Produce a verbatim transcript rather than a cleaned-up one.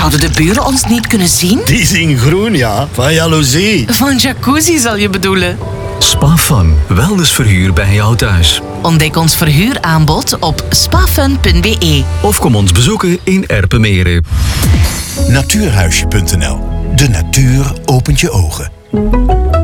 Zouden de buren ons niet kunnen zien? Die zien groen, ja. Van jaloezie. Van jacuzzi zal je bedoelen. Spafun, wellnessverhuur bij jou thuis. Ontdek ons verhuuraanbod op spafun punt be. Of kom ons bezoeken in Erpenmeren. Natuurhuisje punt n l. De natuur opent je ogen.